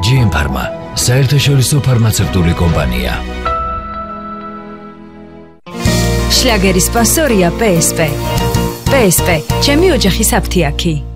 GM Pharma, საერთაშორისო ფარმაცევტული კომპანია. შლაგერის სპონსორია PSP. PSP, ჩემი ოჯახის აფთიაქი.